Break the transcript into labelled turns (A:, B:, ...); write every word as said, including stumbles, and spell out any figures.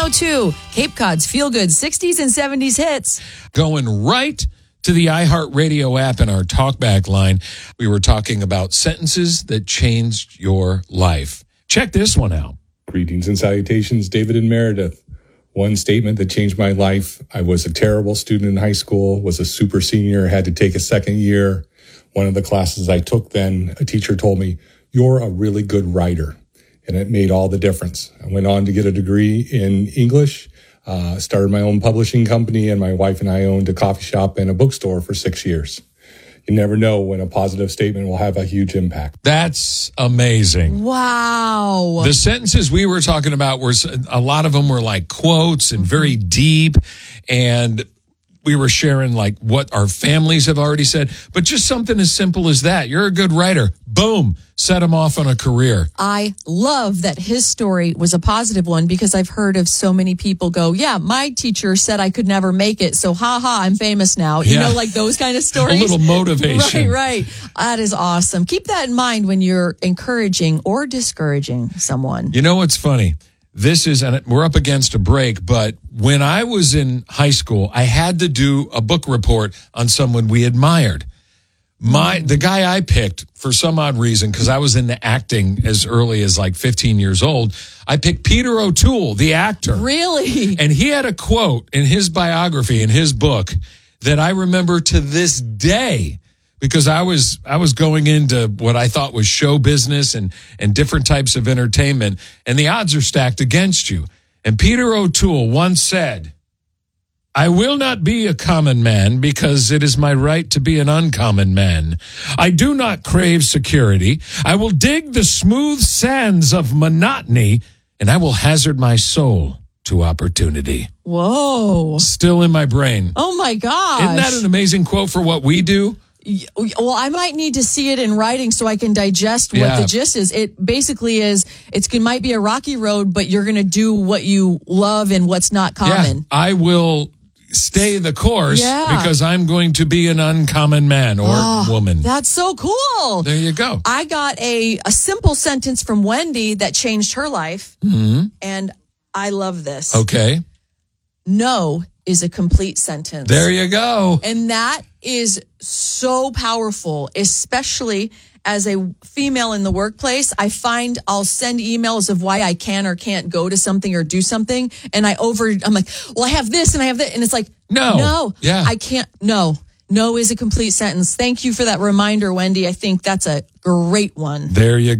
A: oh two, Cape Cod's feel-good sixties and seventies hits.
B: Going right to the iHeartRadio app and our talkback line. We were talking about sentences that changed your life. Check this one out.
C: Greetings and salutations, David and Meredith. One statement that changed my life. I was a terrible student in high school, was a super senior, had to take a second year. One of the classes I took then, a teacher told me, "You're a really good writer." And it made all the difference. I went on to get a degree in English, uh, started my own publishing company, and my wife and I owned a coffee shop and a bookstore for six years. You never know when a positive statement will have a huge impact.
B: That's amazing.
A: Wow.
B: The sentences we were talking about were, a lot of them were like quotes and very deep. And we were sharing like what our families have already said. But just something as simple as that. You're a good writer. Boom. Set him off on a career.
A: I love that his story was a positive one because I've heard of so many people go, yeah, my teacher said I could never make it. So ha ha, I'm famous now. You
B: Yeah.
A: know, like those kind of stories.
B: A little motivation.
A: Right, right. That is awesome. Keep that in mind when you're encouraging or discouraging someone.
B: You know what's funny? This is, and we're up against a break, but when I was in high school, I had to do a book report on someone we admired. My the guy I picked, for some odd reason, because I was into acting as early as like fifteen years old, I picked Peter O'Toole, the actor.
A: Really?
B: And he had a quote in his biography, in his book, that I remember to this day, because I was I was going into what I thought was show business and, and different types of entertainment, and the odds are stacked against you. And Peter O'Toole once said, "I will not be a common man because it is my right to be an uncommon man. I do not crave security. I will dig the smooth sands of monotony, and I will hazard my soul to opportunity."
A: Whoa.
B: Still in my brain.
A: Oh, my gosh.
B: Isn't that an amazing quote for what we do?
A: Well, I might need to see it in writing so I can digest what
B: Yeah.
A: the gist is. It basically is, it's, it might be a rocky road, but you're going to do what you love and what's not common.
B: Yeah, I will stay the course
A: Yeah.
B: because I'm going to be an uncommon man or
A: Oh,
B: woman.
A: That's so cool.
B: There you go.
A: I got a, a simple sentence from Wendy that changed her life.
B: Mm-hmm.
A: And I love this.
B: Okay.
A: No is a complete sentence.
B: There you go.
A: And that is so powerful, especially as a female in the workplace. I find I'll send emails of why I can or can't go to something or do something. And I over, I'm like, well, I have this and I have that. And it's like,
B: No.
A: no,
B: Yeah.
A: I can't. No, no is a complete sentence. Thank you for that reminder, Wendy. I think that's a great one.
B: There you go.